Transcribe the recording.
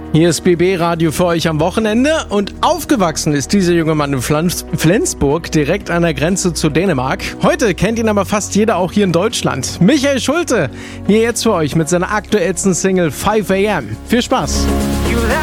Hier ist BB Radio für euch am Wochenende und aufgewachsen ist dieser junge Mann in Flensburg, direkt an der Grenze zu Dänemark. Heute kennt ihn aber fast jeder auch hier in Deutschland. Michael Schulte, hier jetzt für euch mit seiner aktuellsten Single 5 AM. Viel Spaß!